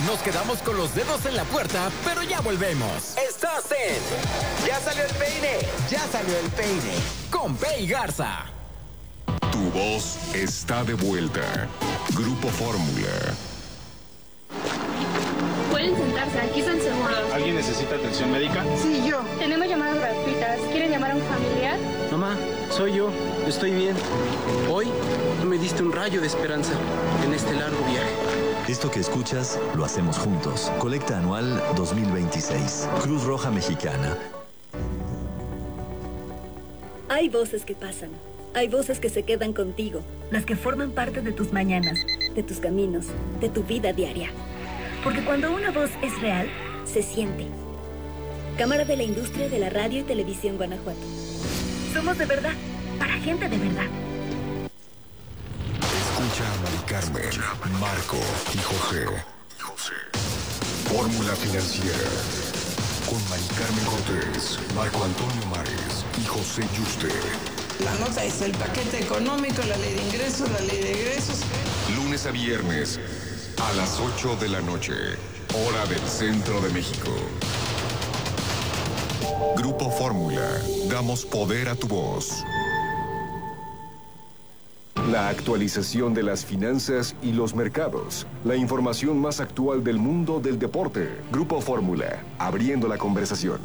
Nos quedamos con los dedos en la puerta, pero ya volvemos. Estás en ¡Ya salió el peine! Ya salió el peine. Con Pei Garza. Tu voz está de vuelta. Grupo Fórmula. Pueden sentarse, aquí están seguros. ¿Alguien necesita atención médica? Sí, yo. Tenemos llamadas gratuitas. ¿Quieren llamar a un familiar? Mamá, soy yo. Estoy bien. Hoy me diste un rayo de esperanza en este largo viaje. Esto que escuchas lo hacemos juntos. Colecta anual 2026. Cruz Roja Mexicana. Hay voces que pasan. Hay voces que se quedan contigo. Las que forman parte de tus mañanas, de tus caminos, de tu vida diaria. Porque cuando una voz es real, se siente. Cámara de la Industria de la Radio y Televisión Guanajuato. Somos de verdad, para gente de verdad. Escucha a Mari Carmen, Marco y José. Fórmula Financiera. Con Mari Carmen Cortés, Marco Antonio Mares y José Yuste. La nota es el paquete económico, la ley de ingresos, la ley de egresos. Lunes a viernes, a las 8 de la noche, hora del centro de México. Grupo Fórmula, damos poder a tu voz. La actualización de las finanzas y los mercados. La información más actual del mundo del deporte. Grupo Fórmula, abriendo la conversación.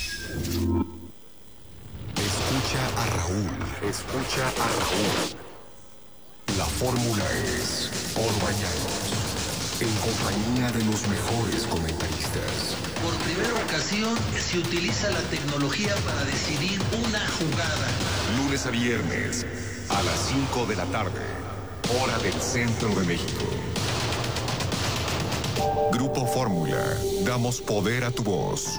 Escucha a Raúl. Escucha a Raúl. La fórmula es por mañanos. En compañía de los mejores comentaristas. Por primera ocasión se utiliza la tecnología para decidir una jugada. Lunes a viernes, a las 5 de la tarde, hora del centro de México. Grupo Fórmula, damos poder a tu voz.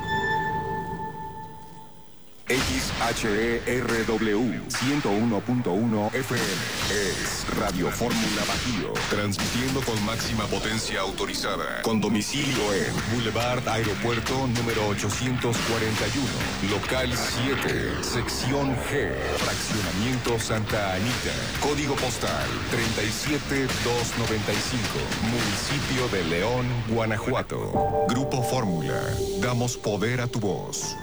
XHERW 101.1 FM es Radio Fórmula Bajío, transmitiendo con máxima potencia autorizada, con domicilio en Boulevard Aeropuerto número 841, local 7, sección G, fraccionamiento Santa Anita, código postal 37295, municipio de León, Guanajuato. Grupo Fórmula, damos poder a tu voz.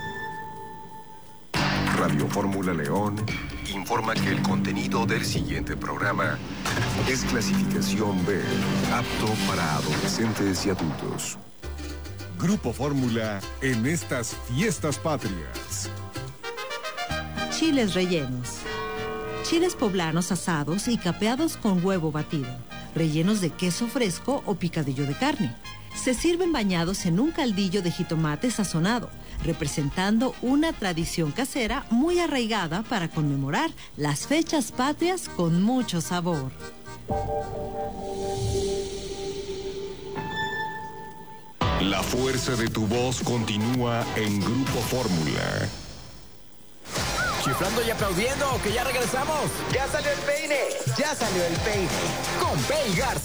Radio Fórmula León informa que el contenido del siguiente programa es clasificación B, apto para adolescentes y adultos. Grupo Fórmula en estas fiestas patrias. Chiles rellenos. Chiles poblanos asados y capeados con huevo batido, rellenos de queso fresco o picadillo de carne. Se sirven bañados en un caldillo de jitomate sazonado, representando una tradición casera muy arraigada para conmemorar las fechas patrias con mucho sabor. La fuerza de tu voz continúa en Grupo Fórmula. Chiflando y aplaudiendo, que ya regresamos. ¡Ya salió el peine! Ya salió el peine. Con Pei Garza.